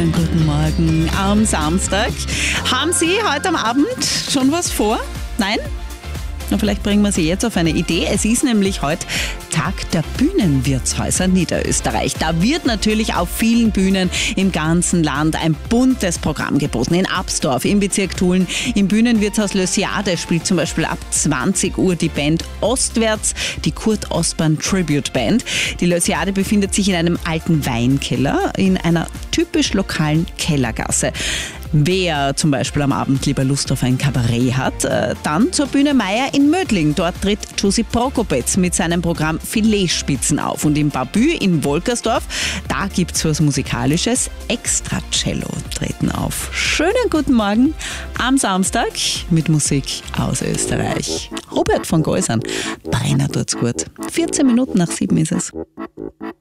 Schönen guten Morgen am Samstag. Haben Sie heute am Abend schon was vor? Nein? Na, vielleicht bringen wir Sie jetzt auf eine Idee. Es ist nämlich heute Tag der Bühnenwirtshäuser Niederösterreich. Da wird natürlich auf vielen Bühnen im ganzen Land ein buntes Programm geboten. In Absdorf, im Bezirk Tulln, im Bühnenwirtshaus Lösiade spielt zum Beispiel ab 20 Uhr die Band Ostwärts, die Kurt Ostbahn Tribute Band. Die Lösiade befindet sich in einem alten Weinkeller in einer typisch lokalen Kellergasse. Wer zum Beispiel am Abend lieber Lust auf ein Kabarett hat, dann zur Bühne Meier in Mödling. Dort tritt Josi Prokopetz mit seinem Programm Filetspitzen auf. Und im Babü in Wolkersdorf, da gibt's was Musikalisches. Extra Cello treten auf. Schönen guten Morgen am Samstag mit Musik aus Österreich. Robert von Geusern, Brenner tut's gut. 14 Minuten nach 7 ist es.